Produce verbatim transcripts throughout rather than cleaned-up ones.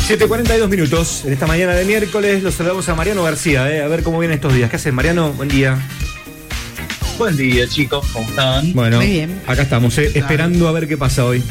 siete cuarenta y dos minutos. En esta mañana de miércoles los saludamos a Mariano García, eh, a ver cómo vienen estos días. ¿Qué haces, Mariano? Buen día. Buen día, chicos, ¿cómo están? Bueno, muy bien. Acá estamos, eh, esperando a ver qué pasa hoy.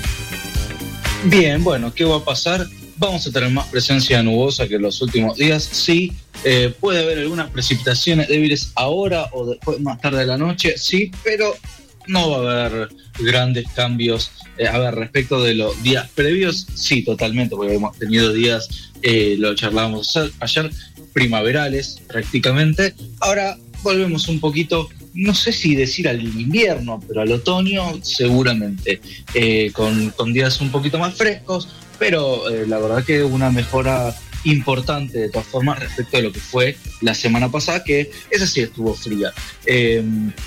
Bien, bueno, ¿qué va a pasar? Vamos a tener más presencia nubosa que en los últimos días. Sí, eh, puede haber algunas precipitaciones débiles ahora o después más tarde de la noche, sí, pero no va a haber grandes cambios. Eh, a ver, respecto de los días previos, sí, totalmente, porque hemos tenido días, eh, lo charlábamos ayer, primaverales prácticamente. Ahora volvemos un poquito, no sé si decir al invierno, pero al otoño seguramente, eh, con, con días un poquito más frescos, pero eh, la verdad que una mejora importante de todas formas respecto de lo que fue la semana pasada, que esa sí estuvo fría. Eh,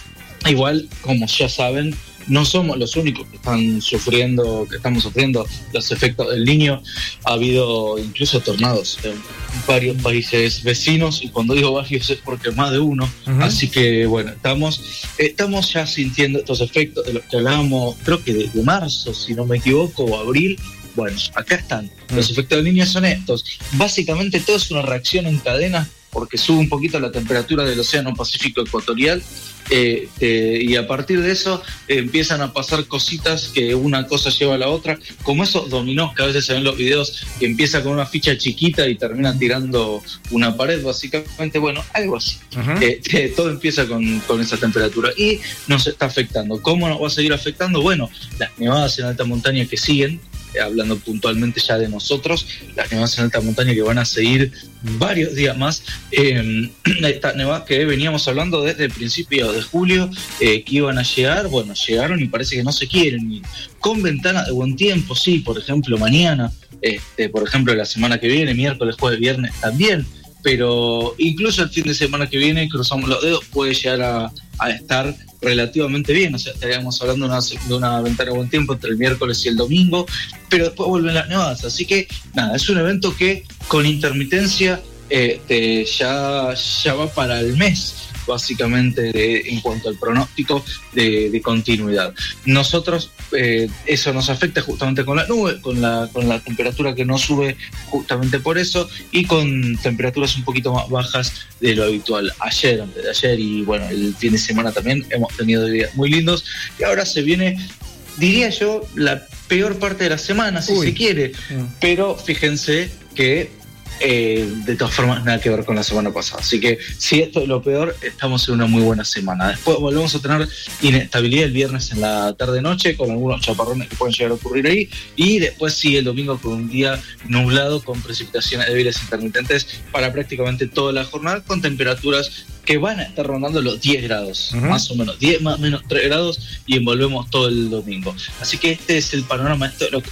igual, como ya saben, no somos los únicos que están sufriendo, que estamos sufriendo los efectos del Niño. Ha habido incluso tornados en varios países vecinos, y cuando digo varios es porque más de uno. Uh-huh. Así que bueno, estamos, estamos ya sintiendo estos efectos de los que hablábamos, creo que desde marzo, si no me equivoco, o abril. Bueno, acá están. Uh-huh. Los efectos del Niño son estos. Básicamente todo es una reacción en cadena, porque sube un poquito la temperatura del Océano Pacífico Ecuatorial. Eh, eh, y a partir de eso eh, empiezan a pasar cositas que una cosa lleva a la otra, como esos dominós que a veces se ven en los videos, que empieza con una ficha chiquita y termina tirando una pared, básicamente. Bueno, algo así. Uh-huh. eh, eh, todo empieza con, con esa temperatura y nos está afectando. ¿Cómo nos va a seguir afectando? Bueno, las nevadas en alta montaña que siguen, eh, hablando puntualmente ya de nosotros, las nevadas en alta montaña que van a seguir varios días más. Eh, estas nevadas que veníamos hablando desde el principio de julio, eh, que iban a llegar, bueno, llegaron y parece que no se quieren ir. Con ventanas de buen tiempo, sí, por ejemplo, mañana, este, por ejemplo, la semana que viene, miércoles, jueves, viernes también, pero incluso el fin de semana que viene, cruzamos los dedos, puede llegar a, a estar relativamente bien. O sea, estaríamos hablando de una, de una ventana de buen tiempo entre el miércoles y el domingo, pero después vuelven las nevadas. Así que, nada, es un evento que con intermitencia este, ya, ya va para el mes, básicamente, de, en cuanto al pronóstico de, de continuidad. Nosotros, eh, eso nos afecta justamente con la nube, con la, con la temperatura que no sube justamente por eso, y con temperaturas un poquito más bajas de lo habitual. Ayer, antes de ayer y bueno, el fin de semana también hemos tenido días muy lindos, y ahora se viene, diría yo, la peor parte de la semana, si Uy. se quiere, mm. pero fíjense que Eh, de todas formas nada que ver con la semana pasada, así que si esto es lo peor, estamos en una muy buena semana. Después volvemos a tener inestabilidad el viernes en la tarde-noche, con algunos chaparrones que pueden llegar a ocurrir ahí, y después sí el domingo con un día nublado, con precipitaciones débiles intermitentes para prácticamente toda la jornada, con temperaturas que van a estar rondando los diez grados, uh-huh. más o menos, diez más o menos tres grados, y envolvemos todo el domingo. Así que este es el panorama. Esto es lo que...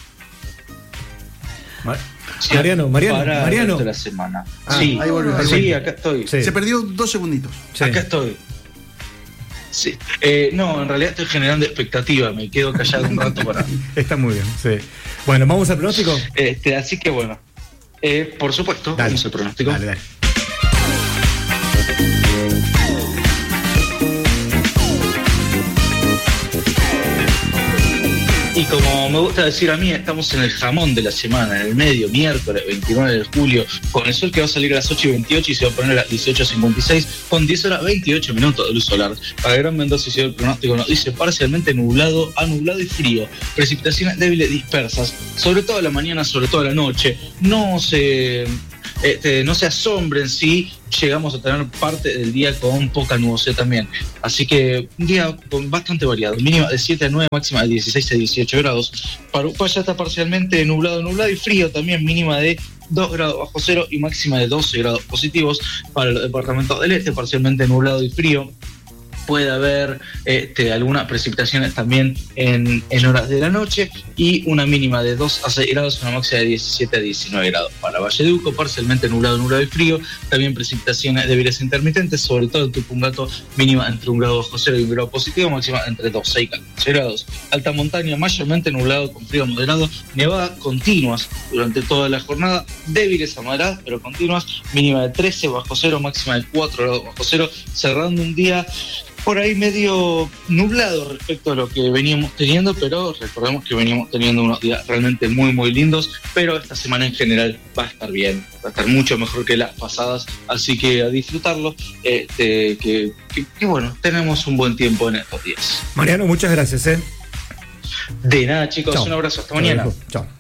Vale. Sí, Mariano, Mariano, para Mariano. De la semana. Ah, sí, ahí volvió, ahí sí, volvió. acá estoy. Sí. Se perdió dos segunditos. Sí. Acá estoy. Sí. Eh, no, en realidad estoy generando expectativa. Me quedo callado un rato para. Está muy bien, sí. Bueno, ¿vamos al pronóstico? Este, así que bueno. Eh, por supuesto, dale. Vamos al pronóstico. Dale, dale. Y como me gusta decir a mí, estamos en el jamón de la semana, en el medio, miércoles veintinueve de julio, con el sol que va a salir a las ocho y veintiocho y se va a poner a las dieciocho cincuenta y seis, con diez horas veintiocho minutos de luz solar. Para Gran Mendoza y Ciudad del Pronóstico nos dice parcialmente nublado a nublado y frío, precipitaciones débiles dispersas, sobre todo a la mañana, sobre todo a la noche. No se... Este, no se asombren si llegamos a tener parte del día con poca nubosidad también. Así que un día bastante variado. Mínima de siete a nueve, máxima de dieciséis a dieciocho grados. Para Uruguay ya está parcialmente nublado, nublado y frío también. Mínima de dos grados bajo cero y máxima de doce grados positivos. Para los departamentos del este, parcialmente nublado y frío. Puede haber este, algunas precipitaciones también en, en horas de la noche, y una mínima de dos a seis grados, una máxima de diecisiete a diecinueve grados. Para Valle de Uco, parcialmente nublado, nublado y frío, también precipitaciones débiles intermitentes, sobre todo en Tupungato, mínima entre un grado bajo cero y un grado positivo, máxima entre dos, seis, catorce grados. Alta montaña, mayormente nublado con frío moderado, nevadas continuas durante toda la jornada, débiles a moderadas, pero continuas, mínima de trece bajo cero, máxima de cuatro grados bajo cero, cerrando un día por ahí medio nublado respecto a lo que veníamos teniendo, pero recordemos que veníamos teniendo unos días realmente muy muy lindos, pero esta semana en general va a estar bien, va a estar mucho mejor que las pasadas, así que a disfrutarlo, este, que, que, que bueno, tenemos un buen tiempo en estos días. Mariano, muchas gracias, ¿eh? De nada, chicos, Chau. un abrazo, hasta mañana. Chao.